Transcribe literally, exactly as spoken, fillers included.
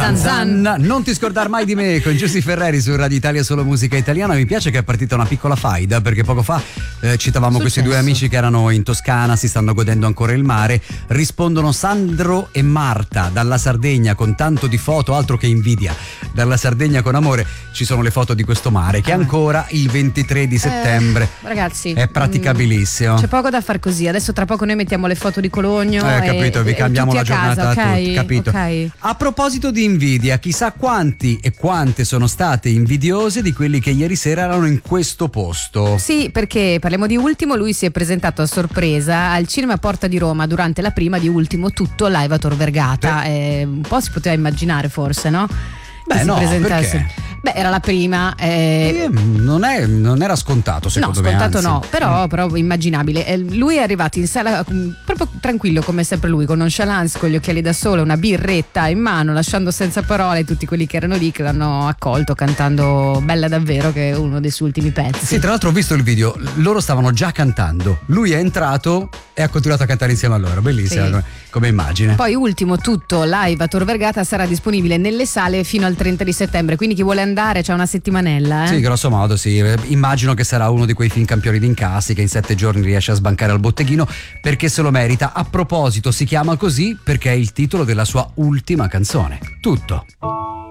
Zan zan. Non ti scordar mai di me con Giussi Ferreri su Radio Italia Solo Musica Italiana. Mi piace che è partita una piccola faida, perché poco fa eh, citavamo questi due amici che erano in Toscana, si stanno godendo ancora il mare. Rispondono Sandro e Marta dalla Sardegna con tanto di foto, altro che invidia. Dalla Sardegna con amore ci sono le foto di questo mare che Ah. ancora il ventitré di settembre Eh, ragazzi, è praticabilissimo. C'è poco da far così. Adesso tra poco noi mettiamo le foto di Cologno. Eh, e, capito, vi e cambiamo tutti la a giornata casa, a ok? tutti, capito? Ok. A proposito di invidia, chissà quanti e quante sono state invidiose di quelli che ieri sera erano in questo posto. Sì, perché parliamo di Ultimo. Lui si è presentato a sorpresa al Cinema Porta di Roma durante la prima di Ultimo Tutto live a Tor Vergata. Eh, un po' si poteva immaginare, forse, no? Beh, Che si no, presentasse. perché? Beh, era la prima. eh, Eh, non, è, non era scontato, secondo no, me. scontato anzi. no, però, però immaginabile. Eh, Lui è arrivato in sala mm, proprio tranquillo come sempre lui, con nonchalance, con gli occhiali da sole, una birretta in mano, lasciando senza parole tutti quelli che erano lì, che l'hanno accolto cantando Bella davvero, che è uno dei suoi ultimi pezzi. Sì, tra l'altro ho visto il video, loro stavano già cantando, lui è entrato e ha continuato a cantare insieme a loro, bellissima Sì. come, come immagine. Poi Ultimo Tutto live a Tor Vergata sarà disponibile nelle sale fino al trenta di settembre, quindi chi vuole andare c'è una settimanella. Eh? Sì, grosso modo sì, immagino che sarà uno di quei film campioni d'incassi che in sette giorni riesce a sbancare al botteghino, perché se lo merita. A proposito, si chiama così perché è il titolo della sua ultima canzone. Tutto.